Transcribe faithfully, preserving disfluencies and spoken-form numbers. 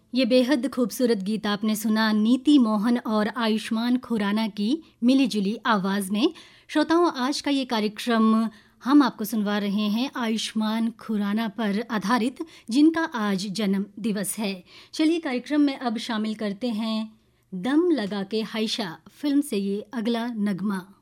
ये बेहद खूबसूरत गीत आपने सुना नीति मोहन और आयुष्मान खुराना की मिली-जुली आवाज़ में। श्रोताओं, आज का ये कार्यक्रम हम आपको सुनवा रहे हैं आयुष्मान खुराना पर आधारित, जिनका आज जन्म दिवस है। चलिए कार्यक्रम में अब शामिल करते हैं दम लगा के हाइशा फिल्म से ये अगला नगमा।